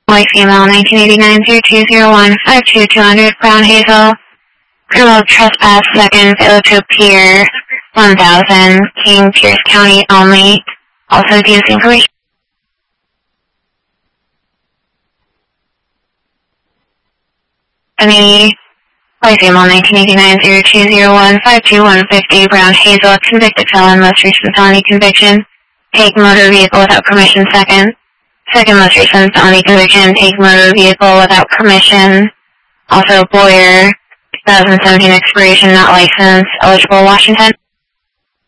White female 1989-0201-52-200 Brown Hazel. Criminal trespass second failure to appear 1000 King Pierce County only. Also abuse information. White female 1989-0201-52-150 Brown Hazel, convicted felon, most recent felony conviction. Take motor vehicle without permission second. Second most recent felony conviction, take motor vehicle without permission. Also Boyer, 2017 expiration, not licensed, eligible Washington.